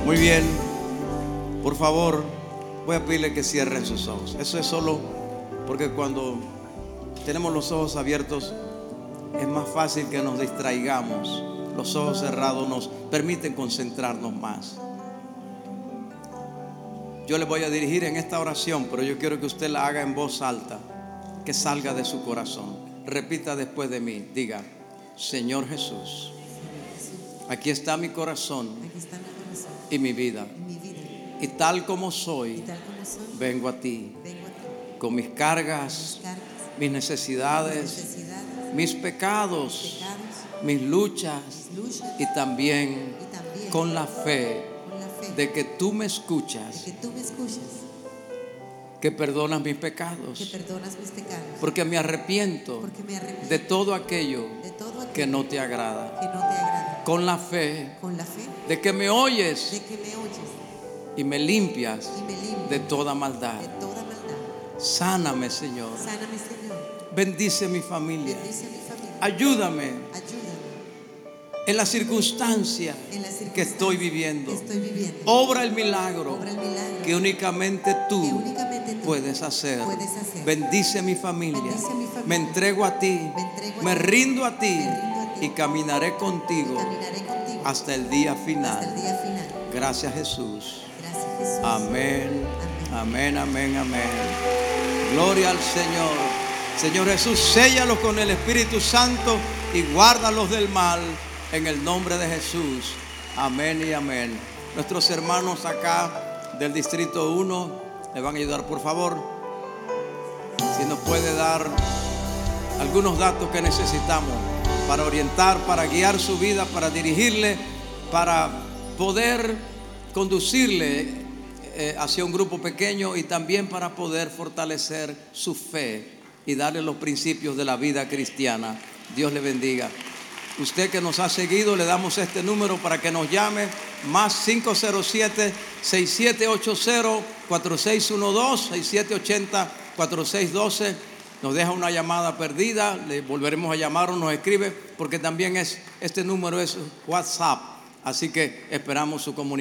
Muy bien, por favor, voy a pedirle que cierren sus ojos. Eso es solo porque cuando tenemos los ojos abiertos es más fácil que nos distraigamos. Los ojos cerrados nos permiten concentrarnos más. Yo le voy a dirigir en esta oración, pero yo quiero que usted la haga en voz alta, que salga de su corazón. Repita después de mí, diga: Señor Jesús, aquí está mi corazón y mi vida. Y tal como soy, vengo a ti con mis cargas, mis necesidades, mis pecados, mis luchas y también con la fe de que tú me escuchas, que perdonas mis pecados, porque me arrepiento de todo aquello que no te agrada, con la fe de que me oyes y me limpias de toda maldad. Sáname, Señor. Bendice mi familia. Ayúdame en la circunstancia que estoy viviendo. Obra el milagro que únicamente tú puedes hacer. Bendice mi familia. Me entrego a ti. Me rindo a ti y caminaré contigo hasta el día final. Gracias, Jesús. Amén, amén, amén, amén. Gloria al Señor. Señor Jesús, séllalos con el Espíritu Santo y guárdalos del mal en el nombre de Jesús. Amén y amén. Nuestros hermanos acá del Distrito 1 le van a ayudar, por favor. Si nos puede dar algunos datos que necesitamos para orientar, para guiar su vida, para dirigirle, para poder conducirle hacia un grupo pequeño y también para poder fortalecer su fe y darle los principios de la vida cristiana. Dios le bendiga. Usted que nos ha seguido, le damos este número para que nos llame: más 507-6780-4612, 6780-4612. Nos deja una llamada perdida, le volveremos a llamar o nos escribe, porque también este número es WhatsApp. Así que esperamos su comunicación.